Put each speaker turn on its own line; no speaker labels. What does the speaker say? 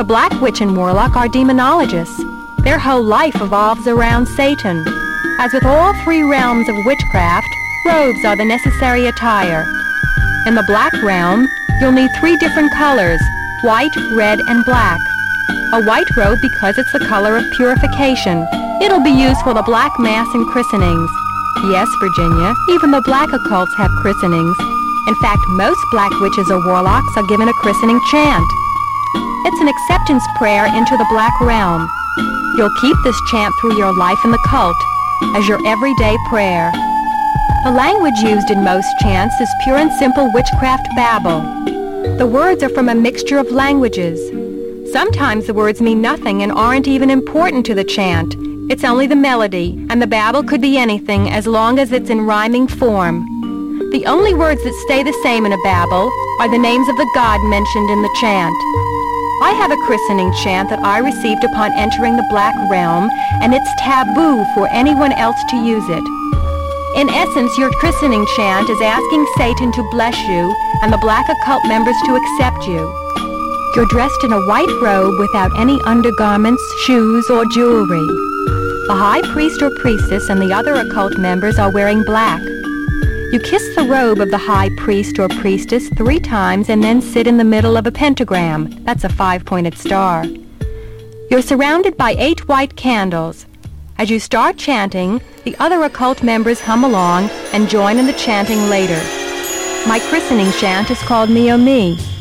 The Black Witch and Warlock are demonologists. Their whole life revolves around Satan. As with all three realms of witchcraft, robes are the necessary attire. In the Black realm, you'll need three different colors: white, red, and black. A white robe because it's the color of purification. It'll be used for the Black Mass and christenings. Yes, Virginia, even the Black occults have christenings. In fact, most Black witches or warlocks are given a christening chant. It's an acceptance prayer into the Black realm. You'll keep this chant through your life in the cult as your everyday prayer. The language used in most chants is pure and simple witchcraft babble. The words are from a mixture of languages. Sometimes the words mean nothing and aren't even important to the chant. It's only the melody, and the babble could be anything as long as it's in rhyming form. The only words that stay the same in a babble are the names of the god mentioned in the chant. I have a christening chant that I received upon entering the Black realm, and it's taboo for anyone else to use it. In essence, your christening chant is asking Satan to bless you and the Black occult members to accept you. You're dressed in a white robe without any undergarments, shoes, or jewelry. The high priest or priestess and the other occult members are wearing black. You kiss the robe of the high priest or priestess 3 times and then sit in the middle of a pentagram. That's a 5-pointed star. You're surrounded by 8 white candles. As you start chanting, the other occult members hum along and join in the chanting later. My christening chant is called Me O Me.